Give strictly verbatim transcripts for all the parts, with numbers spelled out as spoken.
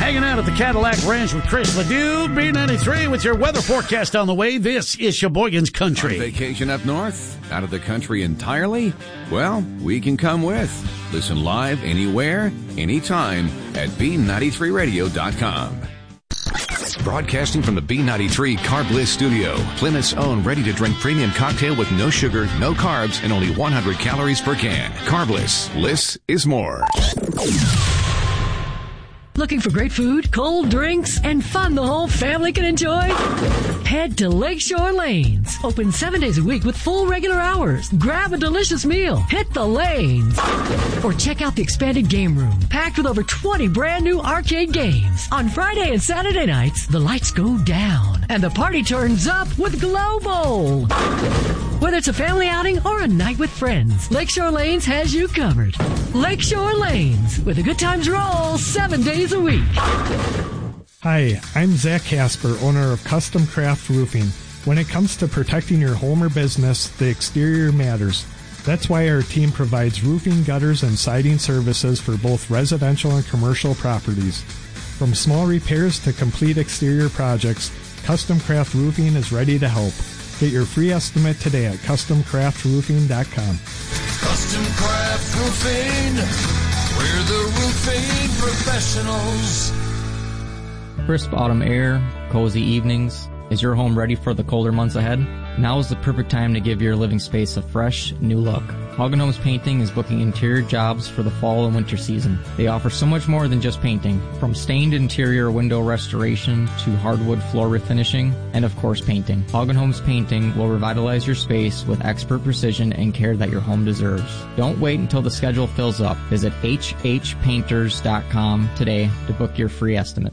Hanging out at the Cadillac Ranch with Chris Ledoux, B ninety-three with your weather forecast on the way. This is Sheboygan's Country. On vacation up north? Out of the country entirely? Well, we can come with. Listen live anywhere, anytime at B ninety-three radio dot com. Broadcasting from the B ninety-three Carb Bliss Studio, Plymouth's own ready-to-drink premium cocktail with no sugar, no carbs, and only one hundred calories per can. Carb Bliss. Bliss is more. Looking for great food, cold drinks, and fun the whole family can enjoy? Head to Lakeshore Lanes. Open seven days a week with full regular hours. Grab a delicious meal. Hit the lanes. Or check out the expanded game room, packed with over twenty brand new arcade games. On Friday and Saturday nights, the lights go down and the party turns up with Glow Bowl. Whether it's a family outing or a night with friends, Lakeshore Lanes has you covered. Lakeshore Lanes, where the good times roll seven days a week. Hi, I'm Zach Casper, owner of Custom Craft Roofing. When it comes to protecting your home or business, the exterior matters. That's why our team provides roofing, gutters, and siding services for both residential and commercial properties. From small repairs to complete exterior projects, Custom Craft Roofing is ready to help. Get your free estimate today at custom craft roofing dot com. Custom Craft Roofing, we're the roofing professionals. Crisp autumn air, cozy evenings. Is your home ready for the colder months ahead? Now is the perfect time to give your living space a fresh, new look. Hogan Homes Painting is booking interior jobs for the fall and winter season. They offer so much more than just painting, from stained interior window restoration to hardwood floor refinishing, and of course painting. Hogan Homes Painting will revitalize your space with expert precision and care that your home deserves. Don't wait until the schedule fills up. Visit h h painters dot com today to book your free estimate.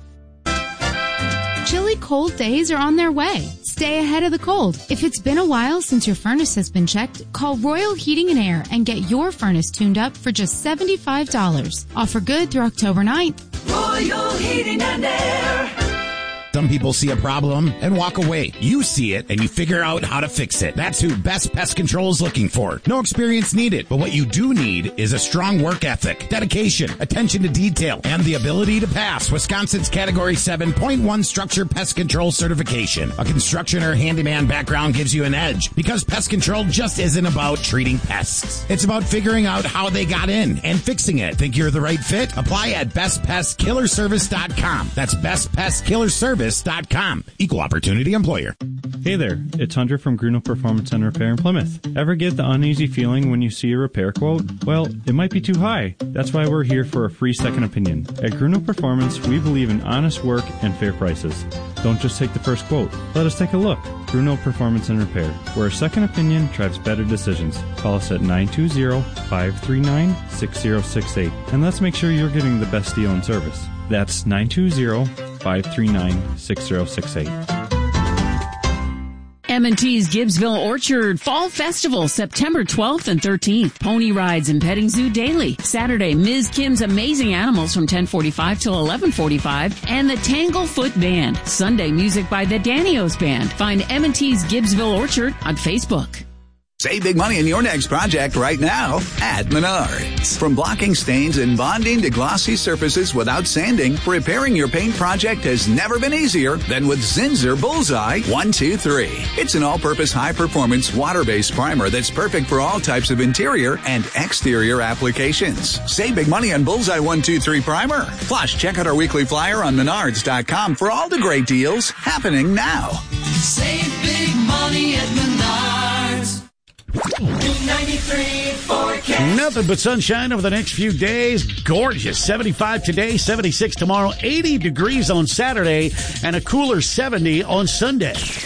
Chilly cold days are on their way. Stay ahead of the cold. If it's been a while since your furnace has been checked, call Royal Heating and Air and get your furnace tuned up for just seventy-five dollars. Offer good through October ninth. Royal Heating and Air. Some people see a problem and walk away. You see it and you figure out how to fix it. That's who Best Pest Control is looking for. No experience needed, but what you do need is a strong work ethic, dedication, attention to detail, and the ability to pass Wisconsin's Category seven point one Structure Pest Control certification. A construction or handyman background gives you an edge because pest control just isn't about treating pests. It's about figuring out how they got in and fixing it. Think you're the right fit? Apply at best pest killer service dot com. That's best pest killer service dot com. Equal opportunity employer. Hey there, it's Hunter from Gruno Performance and Repair in Plymouth. Ever get the uneasy feeling when you see a repair quote? Well, it might be too high. That's why we're here for a free second opinion. At Gruno Performance, we believe in honest work and fair prices. Don't just take the first quote. Let us take a look. Gruno Performance and Repair, where a second opinion drives better decisions. Call us at nine two zero, five three nine, six zero six eight, and let's make sure you're getting the best deal and service. That's nine two zero, five three nine, six zero six eight. M and T's Gibbsville Orchard Fall Festival, September twelfth and thirteenth. Pony rides and petting zoo daily. Saturday, Miz Kim's Amazing Animals from ten forty-five till eleven forty-five, and the Tanglefoot Band. Sunday, music by the Danios Band. Find M and T's Gibbsville Orchard on Facebook. Save big money in your next project right now at Menards. From blocking stains and bonding to glossy surfaces without sanding, repairing your paint project has never been easier than with Zinsser Bullseye one two three. It's an all-purpose high-performance water-based primer that's perfect for all types of interior and exterior applications. Save big money on Bullseye one two three primer. Plus, check out our weekly flyer on menards dot com for all the great deals happening now. Save big money at Menards. ninety-three forecast. Nothing but sunshine over the next few days. Gorgeous. seventy-five today, seventy-six tomorrow, eighty degrees on Saturday, and a cooler seventy on Sunday.